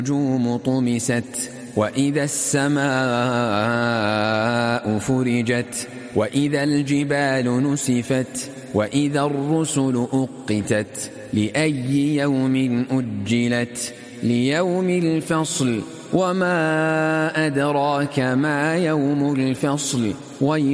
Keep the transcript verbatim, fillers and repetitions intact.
النجوم طمست وإذا السماء فرجت وإذا الجبال نسفت وإذا الرسل أقتت لأي يوم أجلت ليوم الفصل وما أدراك ما يوم الفصل.